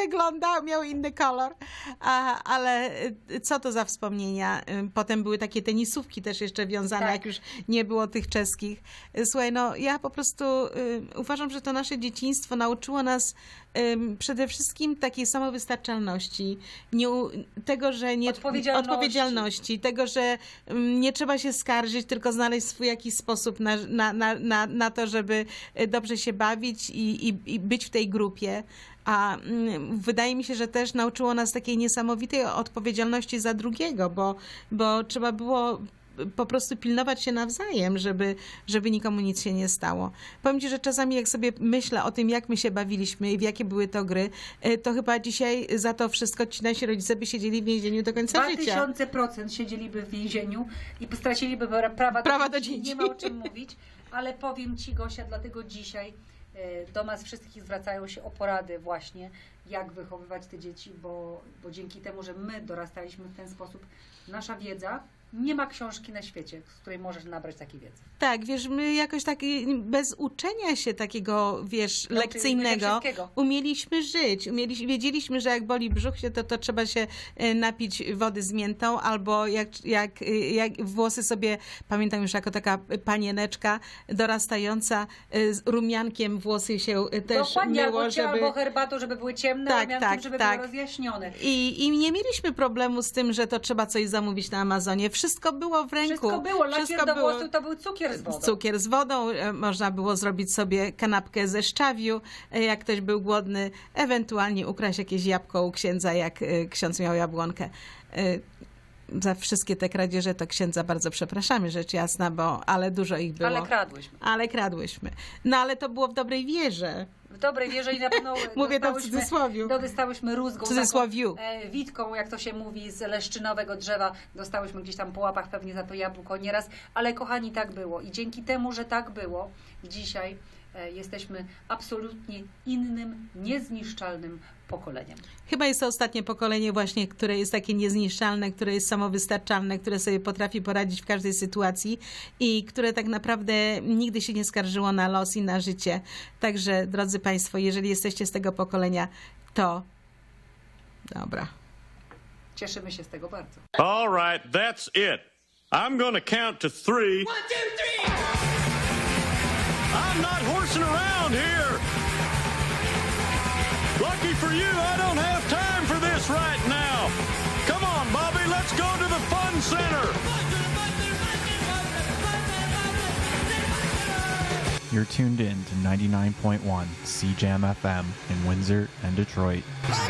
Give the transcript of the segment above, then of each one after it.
wyglądał, miał inny kolor. Ale co to za wspomnienia. Potem były takie tenisówki też jeszcze wiązane, jak już nie było tych czeskich. Słuchaj, no ja po prostu uważam, że to nasze dzieciństwo nauczyło nas przede wszystkim takiej samowystarczalności, tego, że nie odpowiedzialności, tego, że nie trzeba się skarżyć, tylko znaleźć swój jakiś sposób na to, żeby dobrze się bawić i być w tej grupie. A wydaje mi się, że też nauczyło nas takiej niesamowitej odpowiedzialności za drugiego, bo trzeba było po prostu pilnować się nawzajem, żeby nikomu nic się nie stało. Powiem ci, że czasami jak sobie myślę o tym, jak my się bawiliśmy i w jakie były to gry, to chyba dzisiaj za to wszystko ci nasi rodzice by siedzieli w więzieniu do końca życia. 2000% siedzieliby w więzieniu i straciliby prawa do dzieci. Nie ma o czym mówić, ale powiem ci, Gosia, dlatego dzisiaj do nas wszystkich zwracają się o porady właśnie, jak wychowywać te dzieci, bo dzięki temu, że my dorastaliśmy w ten sposób, nasza wiedza, nie ma książki na świecie, z której możesz nabrać takiej wiedzy. Tak, wiesz, my jakoś tak bez uczenia się takiego, wiesz, lekcyjnego umieliśmy żyć. Wiedzieliśmy, że jak boli brzuch się, to trzeba się napić wody z miętą, albo jak włosy sobie, pamiętam już jako taka panieneczka dorastająca, z rumiankiem włosy się też dokładnie, myło, albo herbatą, żeby były ciemne, rumiankiem, żeby były rozjaśnione. I nie mieliśmy problemu z tym, że to trzeba coś zamówić na Amazonie. Wszystko było w ręku. Wszystko było. Lakier do włosów to był cukier z wodą. Cukier z wodą. Można było zrobić sobie kanapkę ze szczawiu, jak ktoś był głodny. Ewentualnie ukraść jakieś jabłko u księdza, jak ksiądz miał jabłonkę. Za wszystkie te kradzieże to księdza bardzo przepraszamy, rzecz jasna, ale dużo ich było. Ale kradłyśmy. No ale to było w dobrej wierze. W dobrej wierze i na pewno mówię to w cudzysłowiu. Dostałyśmy rózgą, cudzysłowiu. Witką, jak to się mówi, z leszczynowego drzewa. Dostałyśmy gdzieś tam po łapach pewnie za to jabłko nieraz. Ale kochani, tak było. I dzięki temu, że tak było, dzisiaj jesteśmy absolutnie innym, niezniszczalnym pokoleniem. Chyba jest to ostatnie pokolenie właśnie, które jest takie niezniszczalne, które jest samowystarczalne, które sobie potrafi poradzić w każdej sytuacji i które tak naprawdę nigdy się nie skarżyło na los i na życie. Także, drodzy Państwo, jeżeli jesteście z tego pokolenia, to dobra. Cieszymy się z tego bardzo. All right, that's it. I'm gonna count to 3. 1, 2, 3! I'm not horsing around here. Lucky for you, I don't have time for this right now. Come on, Bobby, let's go to the fun center. You're tuned in to 99.1 CJAM FM in Windsor and Detroit.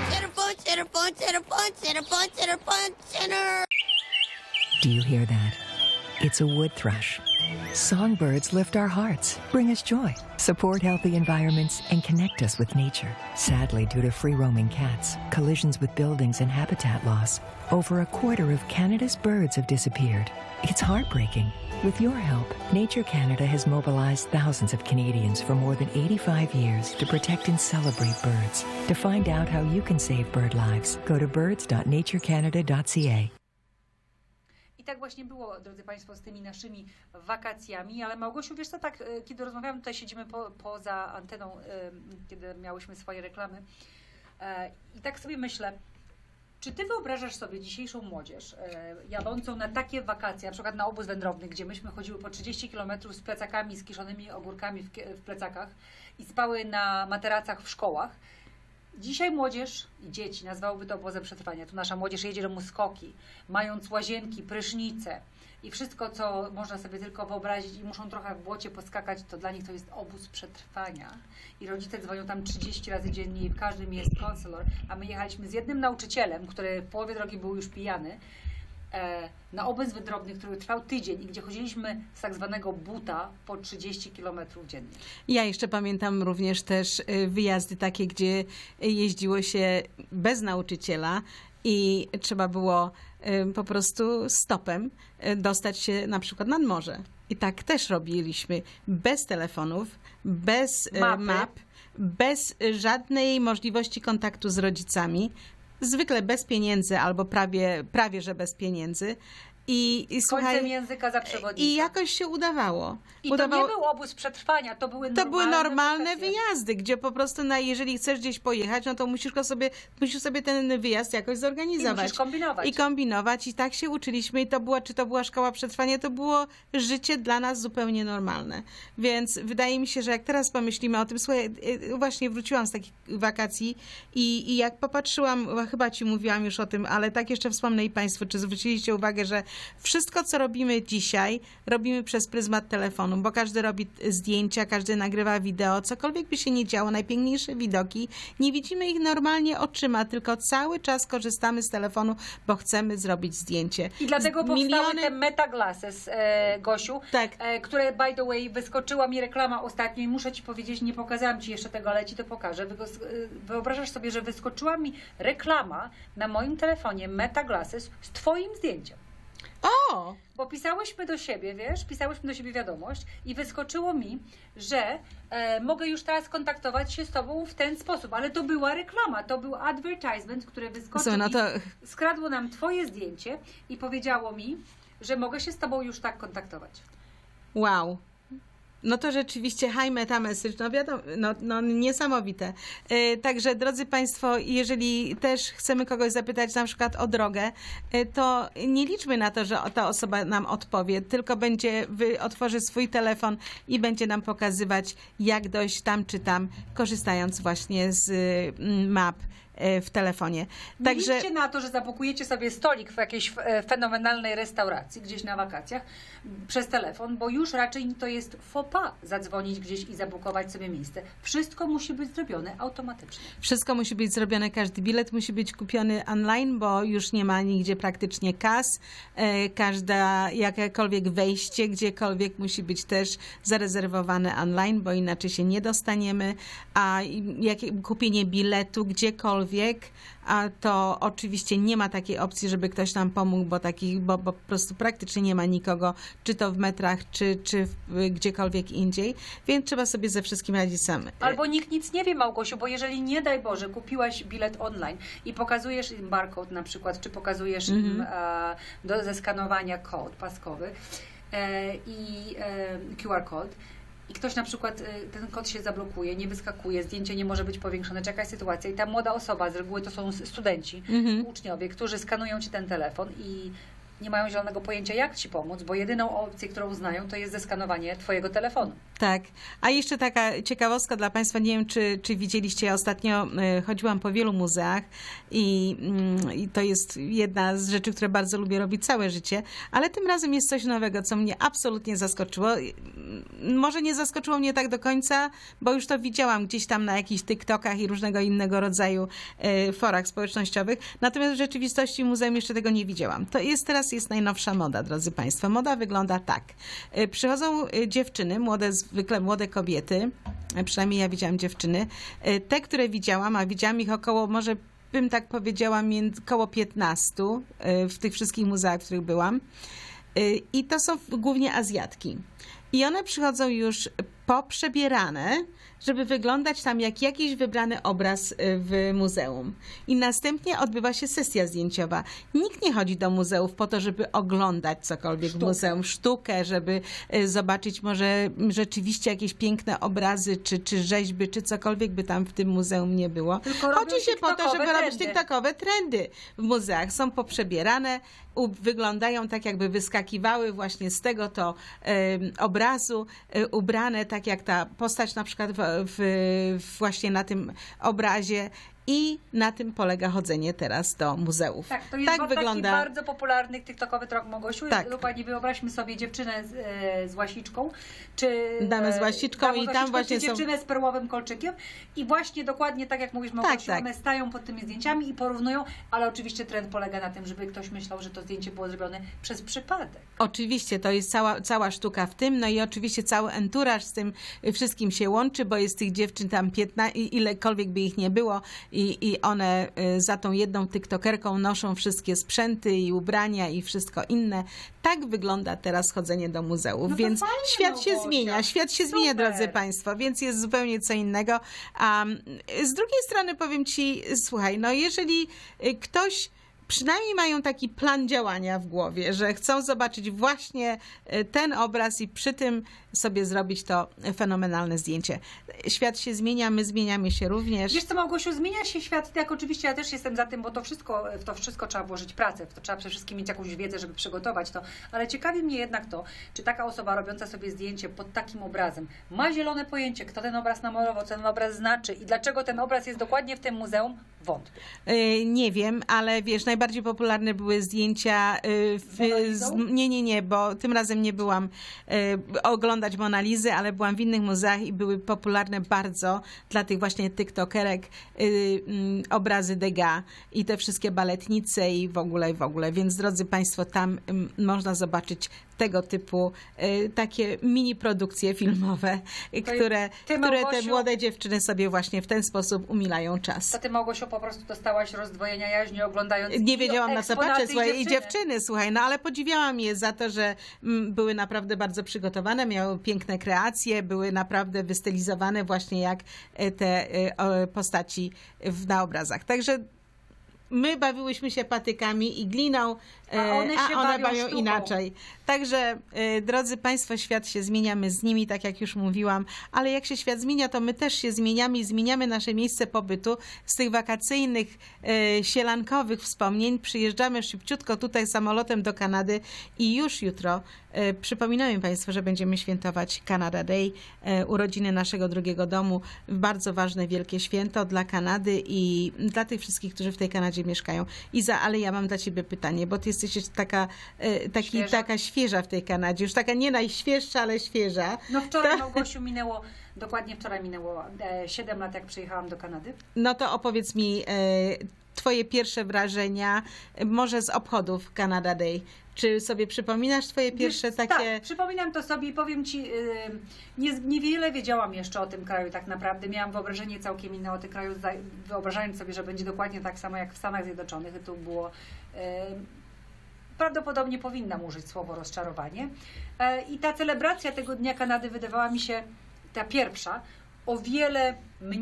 Do you hear that? It's a wood thrush. Songbirds lift our hearts, bring us joy, support healthy environments, and connect us with nature. Sadly, due to free-roaming cats, collisions with buildings, and habitat loss, over a quarter of Canada's birds have disappeared. It's heartbreaking. With your help, Nature Canada has mobilized thousands of Canadians for more than 85 years to protect and celebrate birds. To find out how you can save bird lives, go to birds.naturecanada.ca. I tak właśnie było, drodzy Państwo, z tymi naszymi wakacjami, ale Małgosiu, wiesz co, tak, kiedy rozmawiamy, tutaj siedzimy poza anteną, kiedy miałyśmy swoje reklamy i tak sobie myślę, czy ty wyobrażasz sobie dzisiejszą młodzież jadącą na takie wakacje, na przykład na obóz wędrowny, gdzie myśmy chodziły po 30 km z plecakami, z kiszonymi ogórkami w plecakach i spały na materacach w szkołach. Dzisiaj młodzież i dzieci nazwałyby to obozem przetrwania. Tu nasza młodzież jedzie do Muskoki, mając łazienki, prysznice i wszystko, co można sobie tylko wyobrazić i muszą trochę w błocie poskakać, to dla nich to jest obóz przetrwania. I rodzice dzwonią tam 30 razy dziennie i w każdym jest counselor, a my jechaliśmy z jednym nauczycielem, który w połowie drogi był już pijany, na obóz wędrowny, który trwał tydzień i gdzie chodziliśmy z tak zwanego buta po 30 km dziennie. Ja jeszcze pamiętam również też wyjazdy takie, gdzie jeździło się bez nauczyciela i trzeba było po prostu stopem dostać się na przykład nad morze. I tak też robiliśmy bez telefonów, bez map, bez żadnej możliwości kontaktu z rodzicami. Zwykle bez pieniędzy albo prawie że bez pieniędzy I Końcem słuchaj, języka za przewodnika. i jakoś się udawało. I to nie był obóz przetrwania, to były normalne wakacje. wyjazdy, gdzie po prostu jeżeli chcesz gdzieś pojechać, no to musisz sobie ten wyjazd jakoś zorganizować. I musisz kombinować. I kombinować. I tak się uczyliśmy. I czy to była szkoła przetrwania, to było życie dla nas zupełnie normalne. Więc wydaje mi się, że jak teraz pomyślimy o tym, słuchaj, właśnie wróciłam z takich wakacji i jak popatrzyłam, chyba ci mówiłam już o tym, ale tak jeszcze wspomnę i Państwu, czy zwróciliście uwagę, że wszystko, co robimy dzisiaj, robimy przez pryzmat telefonu, bo każdy robi zdjęcia, każdy nagrywa wideo, cokolwiek by się nie działo, najpiękniejsze widoki, nie widzimy ich normalnie oczyma, tylko cały czas korzystamy z telefonu, bo chcemy zrobić zdjęcie. I dlatego powstały te Meta Glasses, Gosiu, tak. Które, by the way, wyskoczyła mi reklama ostatnio i muszę ci powiedzieć, nie pokazałam ci jeszcze tego, ale ci to pokażę. Wyobrażasz sobie, że wyskoczyła mi reklama na moim telefonie Meta Glasses z twoim zdjęciem. O! Bo pisałyśmy do siebie wiadomość i wyskoczyło mi, że mogę już teraz kontaktować się z tobą w ten sposób, ale to była reklama, to był advertisement, które wyskoczył i skradło nam twoje zdjęcie i powiedziało mi, że mogę się z tobą już tak kontaktować. Wow. No to rzeczywiście high meta message, no wiadomo, no niesamowite. Także drodzy Państwo, jeżeli też chcemy kogoś zapytać na przykład o drogę, to nie liczmy na to, że ta osoba nam odpowie, tylko otworzy swój telefon i będzie nam pokazywać, jak dojść tam czy tam, korzystając właśnie z map w telefonie. Nie liczcie na to, że zabukujecie sobie stolik w jakiejś fenomenalnej restauracji gdzieś na wakacjach przez telefon, bo już raczej to jest faux pas zadzwonić gdzieś i zabukować sobie miejsce. Wszystko musi być zrobione automatycznie. Wszystko musi być zrobione, każdy bilet musi być kupiony online, bo już nie ma nigdzie praktycznie kas. Jakiekolwiek wejście gdziekolwiek musi być też zarezerwowane online, bo inaczej się nie dostaniemy, a kupienie biletu gdziekolwiek, a to oczywiście nie ma takiej opcji, żeby ktoś nam pomógł, bo po prostu praktycznie nie ma nikogo, czy to w metrach, czy gdziekolwiek indziej, więc trzeba sobie ze wszystkim radzić sam. Albo nikt nic nie wie, Małgosiu, bo jeżeli nie daj Boże kupiłaś bilet online i pokazujesz im barcode na przykład, czy pokazujesz im do zeskanowania kod paskowy i QR kod, i ktoś na przykład, ten kod się zablokuje, nie wyskakuje, zdjęcie nie może być powiększone, czy jakaś sytuacja i ta młoda osoba, z reguły to są studenci, uczniowie, którzy skanują ci ten telefon i nie mają zielonego pojęcia, jak ci pomóc, bo jedyną opcję, którą znają, to jest zeskanowanie twojego telefonu. Tak. A jeszcze taka ciekawostka dla Państwa, nie wiem, czy widzieliście, ja ostatnio chodziłam po wielu muzeach i to jest jedna z rzeczy, które bardzo lubię robić całe życie, ale tym razem jest coś nowego, co mnie absolutnie zaskoczyło. Może nie zaskoczyło mnie tak do końca, bo już to widziałam gdzieś tam na jakichś TikTokach i różnego innego rodzaju forach społecznościowych, natomiast w rzeczywistości muzeum jeszcze tego nie widziałam. Teraz jest najnowsza moda, drodzy Państwo. Moda wygląda tak. Przychodzą dziewczyny, zwykle młode kobiety, przynajmniej ja widziałam dziewczyny. Te, które widziałam, a widziałam ich około, może bym tak powiedziała, około 15 w tych wszystkich muzeach, w których byłam. I to są głównie Azjatki. I one przychodzą już poprzebierane, żeby wyglądać tam jak jakiś wybrany obraz w muzeum. I następnie odbywa się sesja zdjęciowa. Nikt nie chodzi do muzeów po to, żeby oglądać cokolwiek w muzeum, sztukę, żeby zobaczyć może rzeczywiście jakieś piękne obrazy, czy rzeźby, czy cokolwiek by tam w tym muzeum nie było. Chodzi się po to, żeby robić tiktokowe trendy w muzeach. Są poprzebierane, wyglądają tak, jakby wyskakiwały właśnie z tego to obrazu, ubrane tak jak ta postać na przykład właśnie na tym obrazie. I na tym polega chodzenie teraz do muzeów. Tak, to jest taki bardzo popularny tiktokowy trok, Małgosiu. Tak. Dokładnie wyobraźmy sobie dziewczynę z łasiczką, czy damę z łasiczką i tam właśnie czy dziewczynę z perłowym kolczykiem i właśnie dokładnie tak jak mówisz, Małgosiu, tak. One stają pod tymi zdjęciami i porównują, ale oczywiście trend polega na tym, żeby ktoś myślał, że to zdjęcie było zrobione przez przypadek. Oczywiście, to jest cała sztuka w tym, no i oczywiście cały enturaż z tym wszystkim się łączy, bo jest tych dziewczyn tam 15, ilekolwiek by ich nie było, i one za tą jedną tiktokerką noszą wszystkie sprzęty i ubrania i wszystko inne. Tak wygląda teraz chodzenie do muzeów, no więc fajnie, świat się zmienia. Świat się zmienia, drodzy Państwo, więc jest zupełnie co innego. A z drugiej strony powiem Ci, słuchaj, no jeżeli ktoś przynajmniej mają taki plan działania w głowie, że chcą zobaczyć właśnie ten obraz i przy tym sobie zrobić to fenomenalne zdjęcie. Świat się zmienia, my zmieniamy się również. Wiesz co, Małgosiu, zmienia się świat, tak, oczywiście ja też jestem za tym, bo w to wszystko trzeba włożyć pracę, w to trzeba przede wszystkim mieć jakąś wiedzę, żeby przygotować to, ale ciekawi mnie jednak to, czy taka osoba robiąca sobie zdjęcie pod takim obrazem ma zielone pojęcie, kto ten obraz namalował, co ten obraz znaczy i dlaczego ten obraz jest dokładnie w tym muzeum? Wątpię. Nie wiem, ale wiesz, najbardziej popularne były zdjęcia nie, bo tym razem nie byłam oglądać Monalizy, ale byłam w innych muzeach i były popularne bardzo dla tych właśnie tiktokerek obrazy Degas i te wszystkie baletnice i w ogóle. Więc drodzy Państwo, tam można tego typu takie mini produkcje filmowe, które te młode dziewczyny sobie właśnie w ten sposób umilają czas. To ty, Małgosiu, po prostu dostałaś rozdwojenia jaźni oglądając nie wiedziałam na co patrzeć, i dziewczyny, słuchaj, no ale podziwiałam je za to, że były naprawdę bardzo przygotowane, miały piękne kreacje, były naprawdę wystylizowane właśnie jak te postaci na obrazach. Także my bawiłyśmy się patykami i gliną, a one bawią sztuką. inaczej. Także, drodzy Państwo, świat się zmienia, my z nimi, tak jak już mówiłam, ale jak się świat zmienia, to my też się zmieniamy i zmieniamy nasze miejsce pobytu. Z tych wakacyjnych, sielankowych wspomnień przyjeżdżamy szybciutko tutaj samolotem do Kanady i już jutro przypominamy Państwu, że będziemy świętować Canada Day, urodziny naszego drugiego domu. Bardzo ważne, wielkie święto dla Kanady i dla tych wszystkich, którzy w tej Kanadzie mieszkają. Iza, ale ja mam dla Ciebie pytanie, bo Ty jesteś taka świeża w tej Kanadzie, już taka nie najświeższa, ale świeża. No wczoraj, Małgosiu, dokładnie wczoraj minęło 7 lat, jak przyjechałam do Kanady. No to opowiedz mi Twoje pierwsze wrażenia, może z obchodów Canada Day. Czy sobie przypominasz Twoje pierwsze takie... Tak, przypominam to sobie i powiem Ci, niewiele wiedziałam jeszcze o tym kraju tak naprawdę. Miałam wyobrażenie całkiem inne o tym kraju, wyobrażając sobie, że będzie dokładnie tak samo jak w Stanach Zjednoczonych. To było... Prawdopodobnie powinnam użyć słowo rozczarowanie. I ta celebracja tego Dnia Kanady wydawała mi się, ta pierwsza, o wiele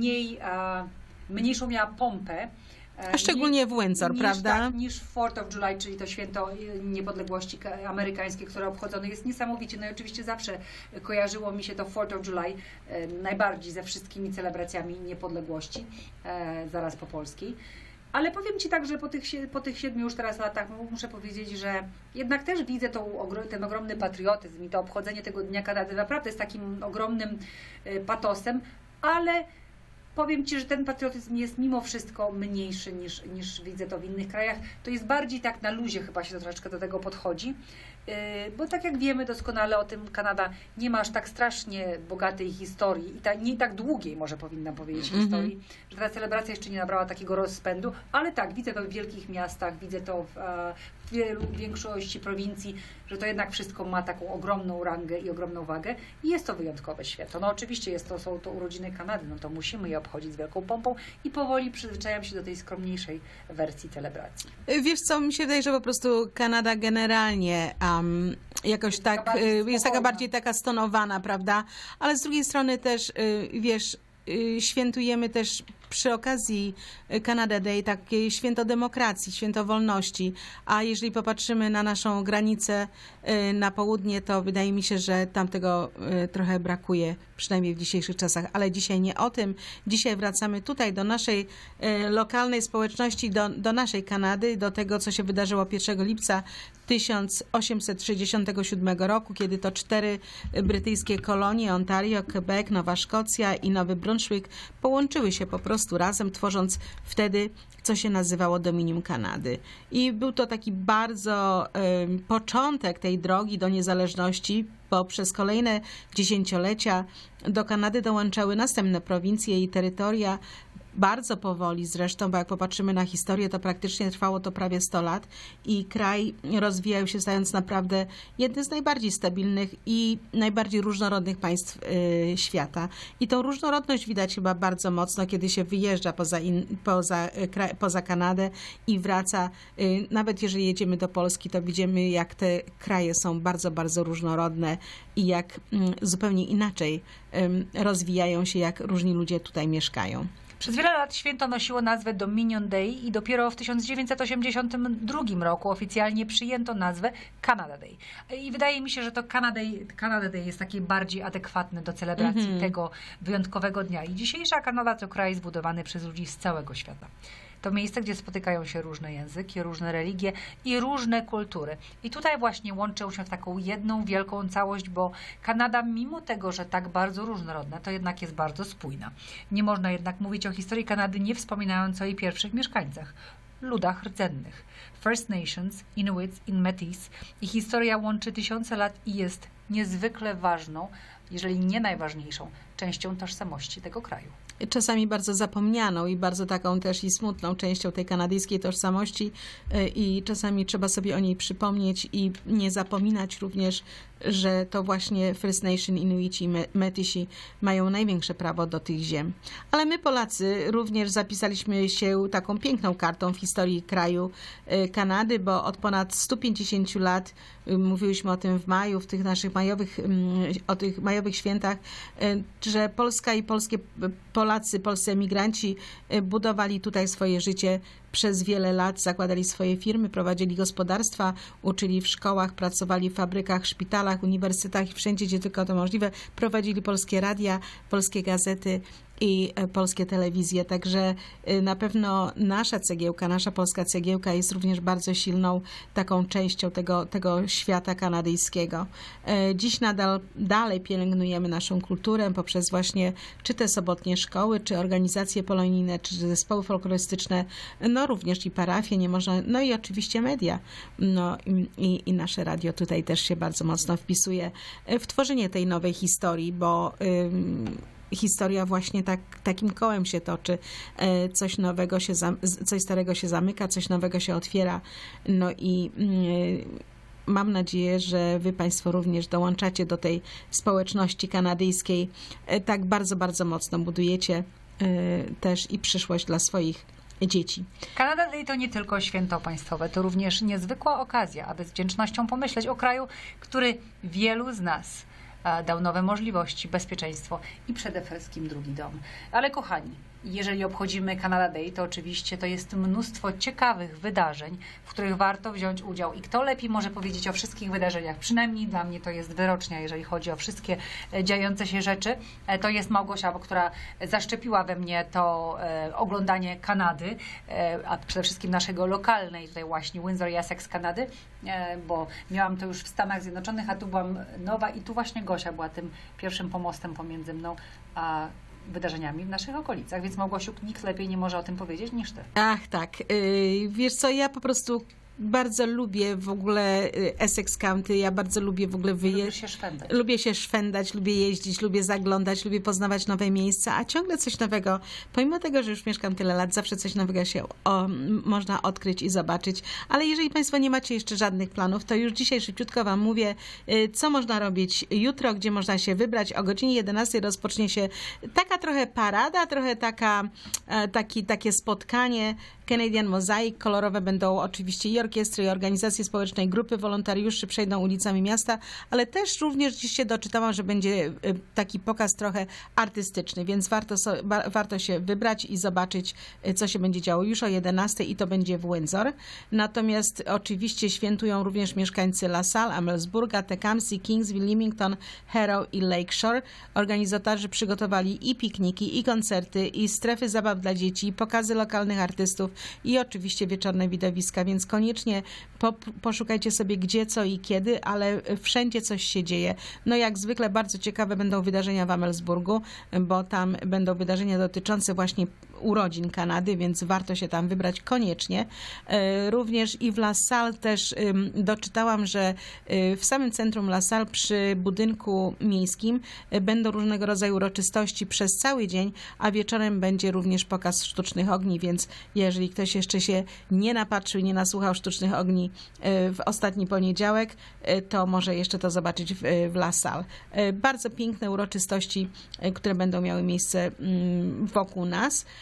mniejszą miała pompę. A szczególnie w Windsor, prawda? Tak, niż 4th of July, czyli to święto niepodległości amerykańskie, które obchodzone jest niesamowicie. No i oczywiście zawsze kojarzyło mi się to 4th of July najbardziej ze wszystkimi celebracjami niepodległości, zaraz po polskiej. Ale powiem Ci tak, że po tych 7 już teraz latach muszę powiedzieć, że jednak też widzę ten ogromny patriotyzm i to obchodzenie tego Dnia Kanady naprawdę z takim ogromnym patosem, ale powiem Ci, że ten patriotyzm jest mimo wszystko mniejszy niż widzę to w innych krajach. To jest bardziej tak na luzie chyba się troszeczkę do tego podchodzi. Bo tak jak wiemy doskonale o tym, Kanada nie ma aż tak strasznie bogatej historii i nie tak długiej, może powinnam powiedzieć, historii, że ta celebracja jeszcze nie nabrała takiego rozpędu, ale tak, widzę to w wielkich miastach, widzę to w większości prowincji, że to jednak wszystko ma taką ogromną rangę i ogromną wagę i jest to wyjątkowe święto. No oczywiście są to urodziny Kanady, no to musimy je obchodzić z wielką pompą i powoli przyzwyczajam się do tej skromniejszej wersji celebracji. Wiesz co, mi się wydaje, że po prostu Kanada generalnie jakoś tak jest taka bardziej taka stonowana, prawda? Ale z drugiej strony też, wiesz, świętujemy też przy okazji Canada Day takie święto demokracji, święto wolności, a jeżeli popatrzymy na naszą granicę na południe, to wydaje mi się, że tam tego trochę brakuje, przynajmniej w dzisiejszych czasach, ale dzisiaj nie o tym. Dzisiaj wracamy tutaj do naszej lokalnej społeczności, do naszej Kanady, do tego, co się wydarzyło 1 lipca 1867 roku, kiedy to 4 brytyjskie kolonie, Ontario, Quebec, Nowa Szkocja i Nowy Brunswick połączyły się po prostu razem, tworząc wtedy, co się nazywało Dominium Kanady. I był to taki bardzo początek tej drogi do niezależności, bo przez kolejne dziesięciolecia do Kanady dołączały następne prowincje i terytoria, bardzo powoli zresztą, bo jak popatrzymy na historię, to praktycznie trwało to prawie 100 lat i kraj rozwijał się, stając naprawdę jednym z najbardziej stabilnych i najbardziej różnorodnych państw świata. I tą różnorodność widać chyba bardzo mocno, kiedy się wyjeżdża poza Kanadę i wraca. Nawet jeżeli jedziemy do Polski, to widzimy, jak te kraje są bardzo, bardzo różnorodne i jak zupełnie inaczej rozwijają się, jak różni ludzie tutaj mieszkają. Przez wiele lat święto nosiło nazwę Dominion Day i dopiero w 1982 roku oficjalnie przyjęto nazwę Canada Day. I wydaje mi się, że to Canada Day jest takie bardziej adekwatne do celebracji tego wyjątkowego dnia. I dzisiejsza Kanada to kraj zbudowany przez ludzi z całego świata. To miejsce, gdzie spotykają się różne języki, różne religie i różne kultury. I tutaj właśnie łączą się w taką jedną wielką całość, bo Kanada, mimo tego, że tak bardzo różnorodna, to jednak jest bardzo spójna. Nie można jednak mówić o historii Kanady, nie wspominając o jej pierwszych mieszkańcach, ludach rdzennych. First Nations, Inuits i Métis. Ich historia łączy tysiące lat i jest niezwykle ważną, jeżeli nie najważniejszą, częścią tożsamości tego kraju. Czasami bardzo zapomnianą i bardzo taką też i smutną częścią tej kanadyjskiej tożsamości i czasami trzeba sobie o niej przypomnieć i nie zapominać również, że to właśnie First Nation, Inuici i Métisi mają największe prawo do tych ziem. Ale my Polacy również zapisaliśmy się taką piękną kartą w historii kraju Kanady, bo od ponad 150 lat, mówiliśmy o tym w maju, w tych naszych majowych świętach, że Polska i Polacy, polscy emigranci budowali tutaj swoje życie przez wiele lat, zakładali swoje firmy, prowadzili gospodarstwa, uczyli w szkołach, pracowali w fabrykach, szpitalach, uniwersytetach i wszędzie, gdzie tylko to możliwe, prowadzili polskie radia, polskie gazety i polskie telewizje. Także na pewno nasza cegiełka, nasza polska cegiełka jest również bardzo silną taką częścią tego świata kanadyjskiego. Dziś dalej pielęgnujemy naszą kulturę poprzez właśnie czy te sobotnie szkoły, czy organizacje polonijne, czy zespoły folklorystyczne, no również i parafie, nie można, no i oczywiście media. No i nasze radio tutaj też się bardzo mocno wpisuje w tworzenie tej nowej historii, bo historia właśnie takim kołem się toczy. Coś starego się zamyka, coś nowego się otwiera. No i mam nadzieję, że wy Państwo również dołączacie do tej społeczności kanadyjskiej. Tak bardzo, bardzo mocno budujecie też i przyszłość dla swoich dzieci. Canada Day to nie tylko święto państwowe, to również niezwykła okazja, aby z wdzięcznością pomyśleć o kraju, który wielu z nas dał nowe możliwości, bezpieczeństwo i przede wszystkim drugi dom. Ale kochani, jeżeli obchodzimy Canada Day, to oczywiście to jest mnóstwo ciekawych wydarzeń, w których warto wziąć udział. I kto lepiej może powiedzieć o wszystkich wydarzeniach? Przynajmniej dla mnie to jest wyrocznia, jeżeli chodzi o wszystkie dziejące się rzeczy. To jest Małgosia, która zaszczepiła we mnie to oglądanie Kanady, a przede wszystkim naszego lokalnej, tutaj właśnie Windsor i Essex Kanady, bo miałam to już w Stanach Zjednoczonych, a tu byłam nowa i tu właśnie Gosia była tym pierwszym pomostem pomiędzy mną a wydarzeniami w naszych okolicach, więc Małgosiu, nikt lepiej nie może o tym powiedzieć niż ty. Ach tak, wiesz co, ja po prostu bardzo lubię w ogóle Essex County, ja bardzo lubię w ogóle lubię się szwendać, lubię jeździć, lubię zaglądać, lubię poznawać nowe miejsca, a ciągle coś nowego, pomimo tego, że już mieszkam tyle lat, zawsze coś nowego się można odkryć i zobaczyć, ale jeżeli Państwo nie macie jeszcze żadnych planów, to już dzisiaj szybciutko Wam mówię, co można robić jutro, gdzie można się wybrać. O godzinie 11 rozpocznie się taka trochę parada, trochę takie spotkanie Canadian Mosaic. Kolorowe będą oczywiście i orkiestry, i organizacje społeczne, i grupy wolontariuszy przejdą ulicami miasta, ale też również dziś się doczytałam, że będzie taki pokaz trochę artystyczny, więc warto się wybrać i zobaczyć, co się będzie działo już o 11 i to będzie w Windsor. Natomiast oczywiście świętują również mieszkańcy LaSalle, Amherstburga, Tecumseh, Kingsville, Leamington, Harrow i Lakeshore. Organizatorzy przygotowali i pikniki, i koncerty, i strefy zabaw dla dzieci, i pokazy lokalnych artystów, i oczywiście wieczorne widowiska, więc koniecznie poszukajcie sobie gdzie, co i kiedy, ale wszędzie coś się dzieje. No jak zwykle bardzo ciekawe będą wydarzenia w Amherstburgu, bo tam będą wydarzenia dotyczące właśnie urodzin Kanady, więc warto się tam wybrać koniecznie. Również i w LaSalle też doczytałam, że w samym centrum LaSalle przy budynku miejskim będą różnego rodzaju uroczystości przez cały dzień, a wieczorem będzie również pokaz sztucznych ogni, więc jeżeli ktoś jeszcze się nie napatrzył, nie nasłuchał sztucznych ogni w ostatni poniedziałek, to może jeszcze to zobaczyć w LaSalle. Bardzo piękne uroczystości, które będą miały miejsce wokół nas.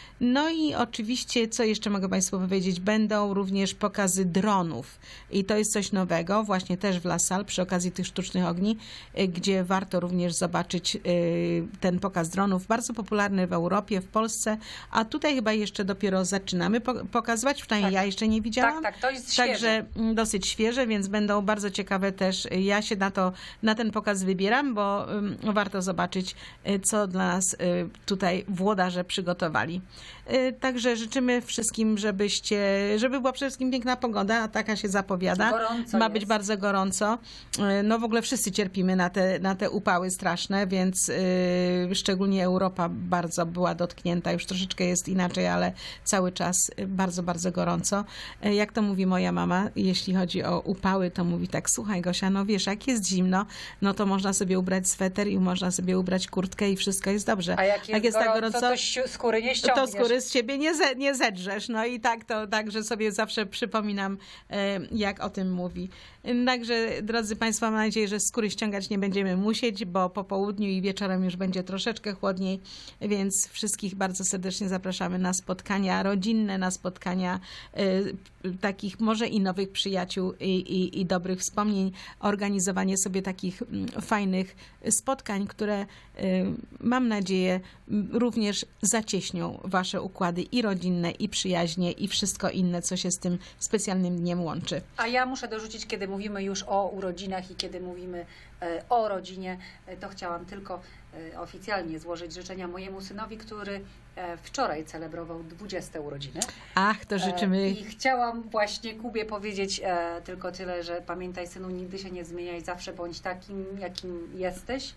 No i oczywiście, co jeszcze mogę Państwu powiedzieć, będą również pokazy dronów i to jest coś nowego, właśnie też w La Salle przy okazji tych sztucznych ogni, gdzie warto również zobaczyć ten pokaz dronów, bardzo popularny w Europie, w Polsce, a tutaj chyba jeszcze dopiero zaczynamy pokazywać, przynajmniej ja jeszcze nie widziałam. Tak, to jest świeże. Także dosyć świeże, więc będą bardzo ciekawe też. Ja się na ten pokaz wybieram, bo warto zobaczyć, co dla nas tutaj włodarze przygotowali. Także życzymy wszystkim, żeby była przede wszystkim piękna pogoda, a taka się zapowiada. Gorąco Ma jest. być bardzo gorąco. No w ogóle wszyscy cierpimy na te upały straszne, więc szczególnie Europa bardzo była dotknięta. Już troszeczkę jest inaczej, ale cały czas bardzo, bardzo gorąco. Jak to mówi moja mama, jeśli chodzi o upały, to mówi tak: słuchaj Gosia, no wiesz, jak jest zimno, no to można sobie ubrać sweter i można sobie ubrać kurtkę i wszystko jest dobrze. A jak jest tak gorąco, to skóry nie ściągniesz. To skóry z ciebie nie zedrzesz. No i także sobie zawsze przypominam, jak o tym mówi. Także, drodzy Państwo, mam nadzieję, że skóry ściągać nie będziemy musieć, bo po południu i wieczorem już będzie troszeczkę chłodniej, więc wszystkich bardzo serdecznie zapraszamy na spotkania rodzinne, na spotkania takich może i nowych przyjaciół i dobrych wspomnień, organizowanie sobie takich fajnych spotkań, które mam nadzieję również zacieśnią Wasze układy i rodzinne, i przyjaźnie, i wszystko inne, co się z tym specjalnym dniem łączy. A ja muszę dorzucić, kiedy mówimy już o urodzinach i kiedy mówimy o rodzinie, to chciałam tylko oficjalnie złożyć życzenia mojemu synowi, który wczoraj celebrował 20 urodziny. Ach, to życzymy. I chciałam właśnie Kubie powiedzieć tylko tyle, że pamiętaj, synu, nigdy się nie zmieniaj, zawsze bądź takim, jakim jesteś.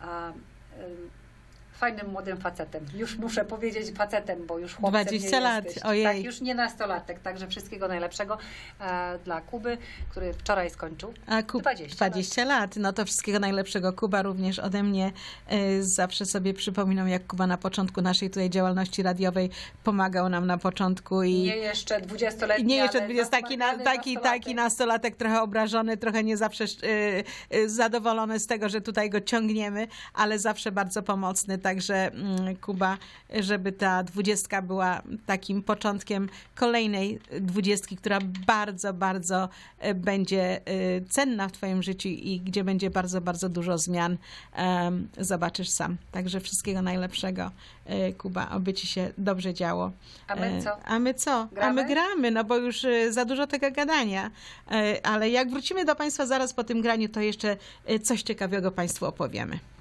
Fajnym, młodym facetem. Już muszę powiedzieć facetem, bo już chłopcem 20 nie lat, jesteś. ojej. Tak, już nie nastolatek. Także wszystkiego najlepszego dla Kuby, który wczoraj skończył. 20 lat. No to wszystkiego najlepszego, Kuba, również ode mnie. Zawsze sobie przypominam, jak Kuba na początku naszej tutaj działalności radiowej pomagał nam na początku. Nie jeszcze 20-letni, nie jeszcze ale 20, taki nastolatek, trochę obrażony, trochę nie zawsze zadowolony z tego, że tutaj go ciągniemy, ale zawsze bardzo pomocny. Także Kuba, żeby ta 20 była takim początkiem kolejnej 20, która bardzo, bardzo będzie cenna w Twoim życiu i gdzie będzie bardzo, bardzo dużo zmian. Zobaczysz sam. Także wszystkiego najlepszego, Kuba, aby Ci się dobrze działo. A my co? A my co? Gramy? A my gramy, no bo już za dużo tego gadania. Ale jak wrócimy do Państwa zaraz po tym graniu, to jeszcze coś ciekawego Państwu opowiemy.